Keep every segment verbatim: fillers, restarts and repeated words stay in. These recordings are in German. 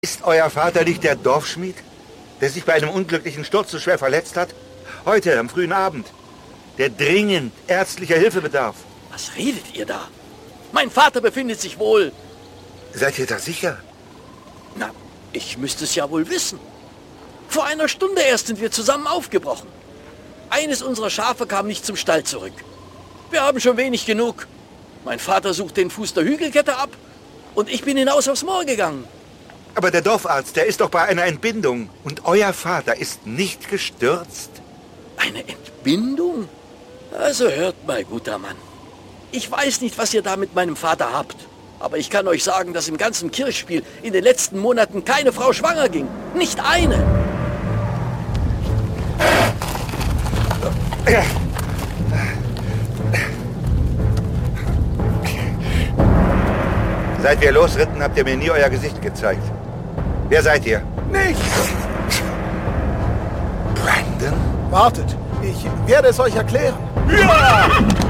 Ist euer Vater nicht der Dorfschmied, der sich bei einem unglücklichen Sturz so schwer verletzt hat? Heute, am frühen Abend. Der dringend ärztlicher Hilfe bedarf. Was redet ihr da? Mein Vater befindet sich wohl. Seid ihr da sicher? Na, ich müsste es ja wohl wissen. Vor einer Stunde erst sind wir zusammen aufgebrochen. Eines unserer Schafe kam nicht zum Stall zurück. Wir haben schon wenig genug. Mein Vater sucht den Fuß der Hügelkette ab und ich bin hinaus aufs Moor gegangen. Aber der Dorfarzt, der ist doch bei einer Entbindung. Und euer Vater ist nicht gestürzt? Eine Entbindung? Also hört mal, guter Mann. Ich weiß nicht, was ihr da mit meinem Vater habt. Aber ich kann euch sagen, dass im ganzen Kirchspiel in den letzten Monaten keine Frau schwanger ging. Nicht eine. Ja. Seit wir losritten, habt ihr mir nie euer Gesicht gezeigt. Wer seid ihr? Nichts! Brandon? Wartet, ich werde es euch erklären. Ja!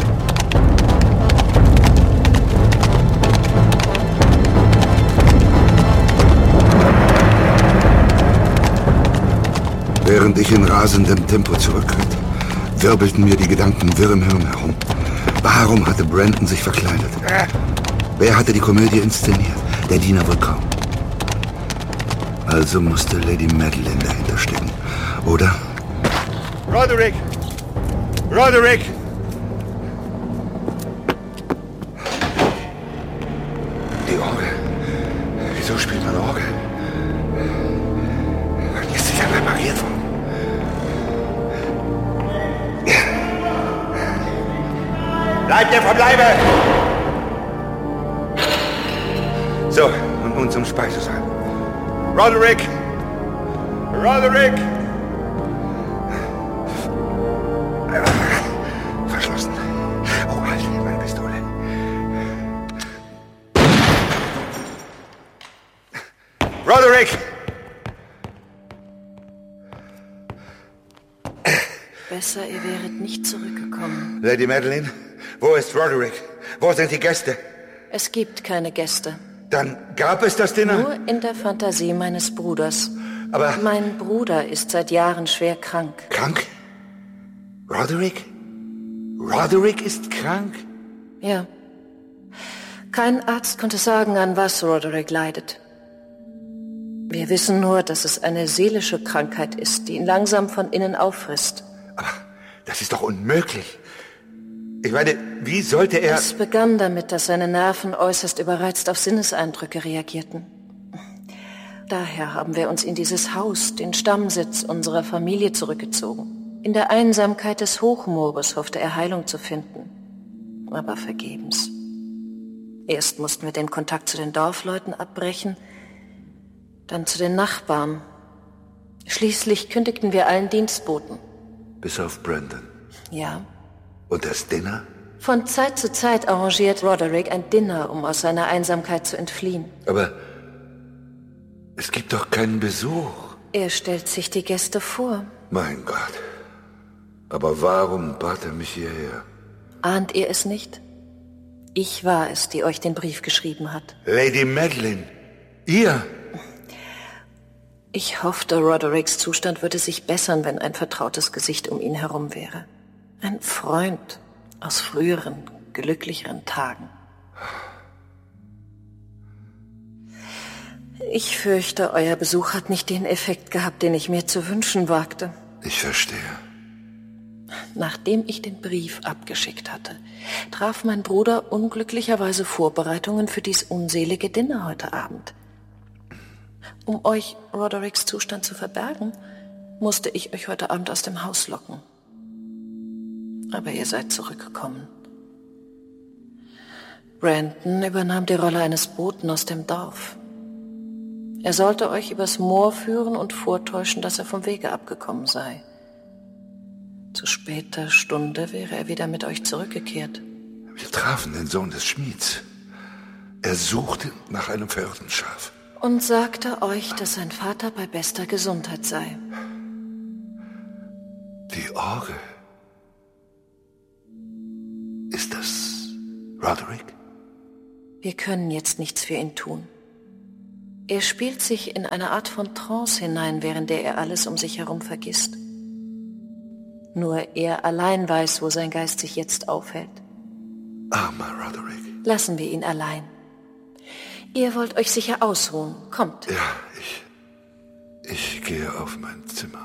Während ich in rasendem Tempo zurückritt, wirbelten mir die Gedanken wirr im Hirn herum. Warum hatte Brandon sich verkleidet? Wer hatte die Komödie inszeniert? Der Diener wohl kaum. Also musste Lady Madeline dahinter stecken, oder? Roderick! Roderick! Die Orgel. Wieso spielt man Orgel? Die ist sicher repariert worden. Bleibt ihr verbleibe! So, und nun zum Speisesaal. Roderick! Roderick! Verschlossen. Oh, halt, meine Pistole. Roderick! Besser, ihr wäret nicht zurückgekommen. Lady Madeline, wo ist Roderick? Wo sind die Gäste? Es gibt keine Gäste. Dann gab es das Dinner? Nur in der Fantasie meines Bruders. Aber... Mein Bruder ist seit Jahren schwer krank. Krank? Roderick? Roderick ist krank? Ja. Kein Arzt konnte sagen, an was Roderick leidet. Wir wissen nur, dass es eine seelische Krankheit ist, die ihn langsam von innen auffrisst. Aber das ist doch unmöglich. Ich meine, wie sollte er... Es begann damit, dass seine Nerven äußerst überreizt auf Sinneseindrücke reagierten. Daher haben wir uns in dieses Haus, den Stammsitz unserer Familie, zurückgezogen. In der Einsamkeit des Hochmoores hoffte er Heilung zu finden. Aber vergebens. Erst mussten wir den Kontakt zu den Dorfleuten abbrechen, dann zu den Nachbarn. Schließlich kündigten wir allen Dienstboten. Bis auf Brandon. Ja. Und das Dinner? Von Zeit zu Zeit arrangiert Roderick ein Dinner, um aus seiner Einsamkeit zu entfliehen. Aber es gibt doch keinen Besuch. Er stellt sich die Gäste vor. Mein Gott. Aber warum bat er mich hierher? Ahnt ihr es nicht? Ich war es, die euch den Brief geschrieben hat. Lady Madeline, ihr? Ich hoffte, Rodericks Zustand würde sich bessern, wenn ein vertrautes Gesicht um ihn herum wäre. Ein Freund aus früheren, glücklicheren Tagen. Ich fürchte, euer Besuch hat nicht den Effekt gehabt, den ich mir zu wünschen wagte. Ich verstehe. Nachdem ich den Brief abgeschickt hatte, traf mein Bruder unglücklicherweise Vorbereitungen für dies unselige Dinner heute Abend. Um euch Rodericks Zustand zu verbergen, musste ich euch heute Abend aus dem Haus locken. Aber ihr seid zurückgekommen. Brandon übernahm die Rolle eines Boten aus dem Dorf. Er sollte euch übers Moor führen und vortäuschen, dass er vom Wege abgekommen sei. Zu später Stunde wäre er wieder mit euch zurückgekehrt. Wir trafen den Sohn des Schmieds. Er suchte nach einem verirrten Schaf. Und sagte euch, dass sein Vater bei bester Gesundheit sei. Die Orgel. Ist das Roderick? Wir können jetzt nichts für ihn tun. Er spielt sich in eine Art von Trance hinein, während der er alles um sich herum vergisst. Nur er allein weiß, wo sein Geist sich jetzt aufhält. Armer Roderick. Lassen wir ihn allein. Ihr wollt euch sicher ausruhen. Kommt. Ja, ich... Ich gehe auf mein Zimmer.